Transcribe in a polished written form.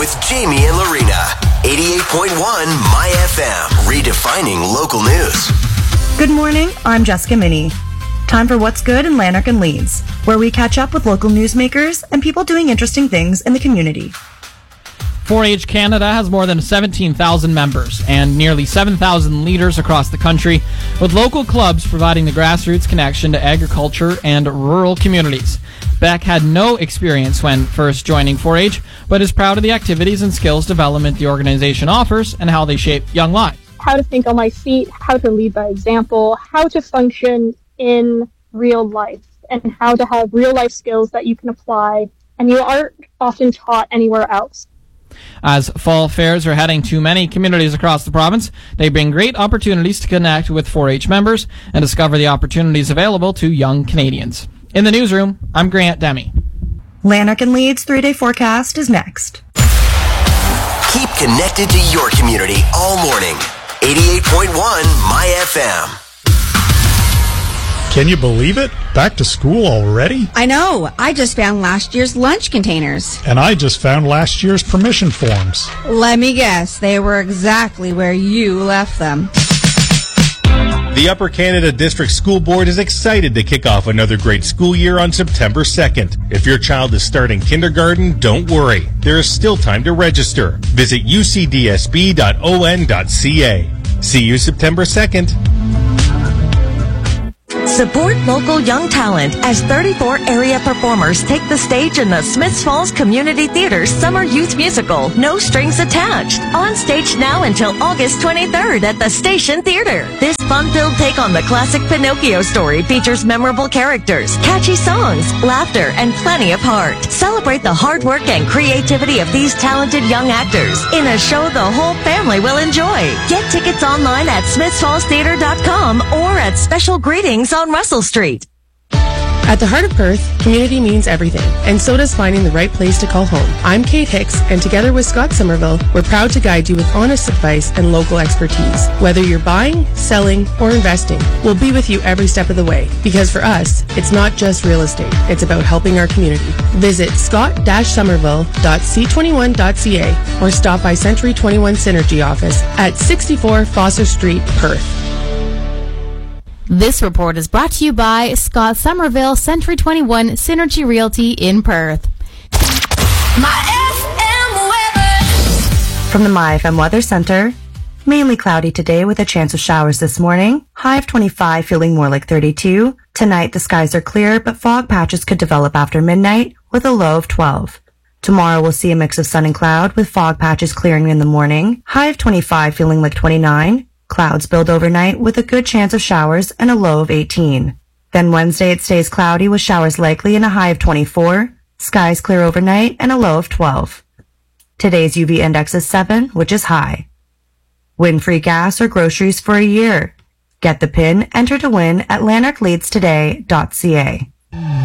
with Jamie and Lorena. 88.1 My FM, redefining local news. Good morning, I'm Jessica Minnie. Time for What's Good in Lanark and Leeds, where we catch up with local newsmakers and people doing interesting things in the community. 4-H Canada has more than 17,000 members and nearly 7,000 leaders across the country, with local clubs providing the grassroots connection to agriculture and rural communities. Beck had no experience when first joining 4-H, but is proud of the activities and skills development the organization offers and how they shape young lives. How to think on my feet, how to lead by example, how to function in real life, and how to have real life skills that you can apply and you aren't often taught anywhere else. As fall fairs are heading to many communities across the province, they bring great opportunities to connect with 4-H members and discover the opportunities available to young Canadians. In the newsroom, I'm Grant Demi. Lanark and Leeds 3-day forecast is next. Keep connected to your community all morning. 88.1 My FM. Can you believe it? Back to school already? I know. I just found last year's lunch containers. And I just found last year's permission forms. Let me guess. They were exactly where you left them. The Upper Canada District School Board is excited to kick off another great school year on September 2nd. If your child is starting kindergarten, don't worry. There is still time to register. Visit ucdsb.on.ca. See you September 2nd. Support local young talent as 34 area performers take the stage in the Smiths Falls Community Theater's Summer Youth Musical, No Strings Attached. On stage now until August 23rd at the Station Theater. This fun-filled take on the classic Pinocchio story features memorable characters, catchy songs, laughter, and plenty of heart. Celebrate the hard work and creativity of these talented young actors in a show the whole family will enjoy. Get tickets online at smithsfallstheater.com or at Special Greetings on Russell Street. At the heart of Perth, community means everything, and so does finding the right place to call home. I'm Kate Hicks, and together with Scott Somerville, we're proud to guide you with honest advice and local expertise. Whether you're buying, selling, or investing, we'll be with you every step of the way. Because for us, it's not just real estate, it's about helping our community. Visit scott-somerville.c21.ca or stop by Century 21 Synergy office at 64 Foster Street, Perth. This report is brought to you by Scott Somerville, Century 21 Synergy Realty in Perth. My FM weather. From the My FM Weather Center, mainly cloudy today with a chance of showers this morning. High of 25, feeling more like 32. Tonight, the skies are clear, but fog patches could develop after midnight with a low of 12. Tomorrow, we'll see a mix of sun and cloud with fog patches clearing in the morning. High of 25, feeling like 29. Clouds build overnight with a good chance of showers and a low of 18. Then Wednesday it stays cloudy with showers likely and a high of 24. Skies clear overnight and a low of 12. Today's UV index is 7, which is high. Win free gas or groceries for a year. Get the PIN, enter to win at lanarkleadstoday.ca.